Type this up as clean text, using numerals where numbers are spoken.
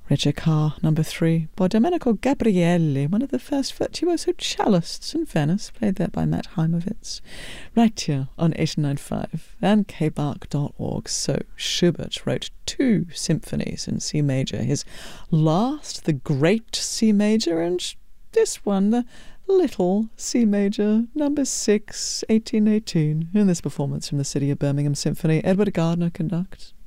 Regicar, number 3, by Domenico Gabrielli, one of the first virtuoso cellists in Venice, played there by Matt Heimovitz, right here on 89.5 and kbark.org. So Schubert wrote 2 symphonies in C major, his last, the Great C major, and this one, the Little C major, number 6, 1818, in this performance from the City of Birmingham Symphony. Edward Gardner conducts.